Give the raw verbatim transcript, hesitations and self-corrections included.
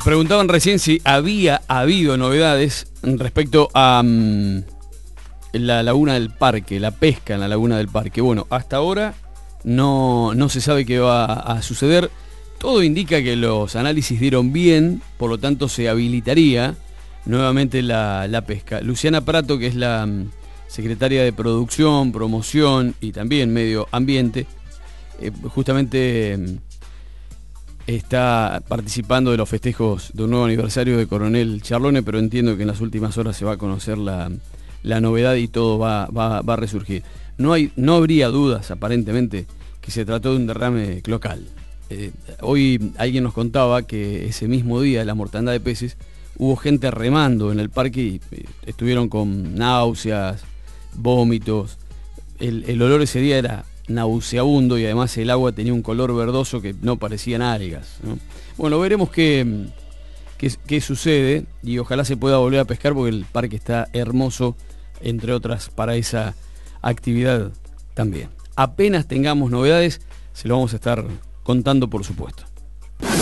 Preguntaban recién si había habido novedades respecto a um, la laguna del Parque, la pesca en la laguna del Parque. Bueno, hasta ahora no, no se sabe qué va a suceder. Todo indica que los análisis dieron bien, por lo tanto se habilitaría nuevamente la, la pesca. Luciana Prato, que es la um, secretaria de Producción, Promoción y también Medio Ambiente, eh, justamente um, está participando de los festejos de un nuevo aniversario de Coronel Charlone, pero entiendo que en las últimas horas se va a conocer la, la novedad y todo va, va, va a resurgir. No, hay, no habría dudas, aparentemente, que se trató de un derrame cloacal. Eh, hoy alguien nos contaba que ese mismo día de la mortandad de peces hubo gente remando en el parque y eh, estuvieron con náuseas, vómitos. El, el olor ese día era nauseabundo y además el agua tenía un color verdoso que no parecían algas, ¿no? Bueno, veremos qué, qué, qué sucede y ojalá se pueda volver a pescar porque el parque está hermoso, entre otras, para esa actividad también. Apenas tengamos novedades, se lo vamos a estar contando, por supuesto.